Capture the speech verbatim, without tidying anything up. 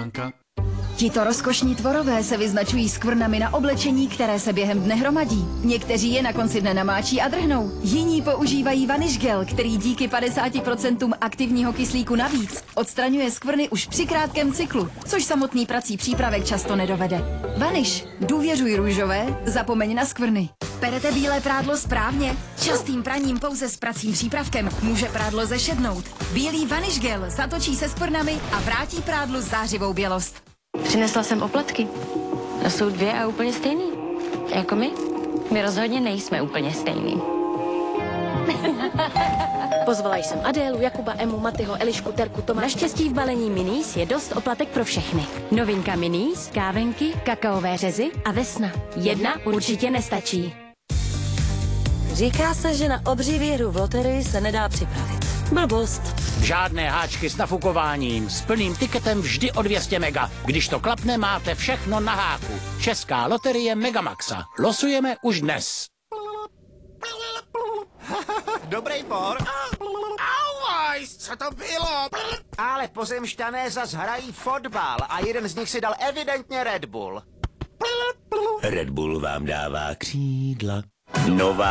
Ivanka. Tito rozkošní tvorové se vyznačují skvrnami na oblečení, které se během dne hromadí. Někteří je na konci dne namáčí a drhnou. Jiní používají vanish gel, který díky padesáti procentům aktivního kyslíku navíc odstraňuje skvrny už při krátkém cyklu, což samotný prací přípravek často nedovede. Vanish, důvěřuj růžové, zapomeň na skvrny. Perete bílé prádlo správně? Častým praním pouze s pracím přípravkem může prádlo zešednout. Bílý vanish gel zatočí se skvrnami a vrátí prádlu zářivou bělost. Přinesla jsem opletky. No jsou dvě a úplně stejný. Jako my. My rozhodně nejsme úplně stejný. Pozvala jsem Adélu, Jakuba, Emu, Matyho, Elišku, Terku, Tomáš. Naštěstí v balení Minis je dost oplatek pro všechny. Novinka Minis, kávenky, kakaové řezy a vesna. Jedna určitě nestačí. Říká se, že na obří výhru v loterii se nedá připravit. Blbost. Žádné háčky s nafukováním, s plným tiketem vždy o dvě stě mega. Když to klapne, máte všechno na háku. Česká loterie Megamaxa. Losujeme už dnes. Dobrý por. Auajs, co to bylo? Ale pozemšťané zas hrají fotbal a jeden z nich si dal evidentně Red Bull. Red Bull vám dává křídla. Nová